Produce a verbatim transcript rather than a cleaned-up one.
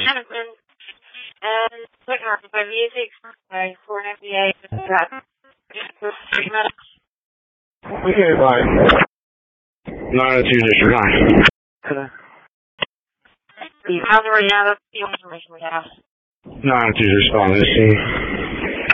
Management and putting our by music by for an F B A. Three minutes. Okay, bye. nine oh two disregard. Okay. The boundary, yeah, that's the only information we have. nine oh two respond to the scene.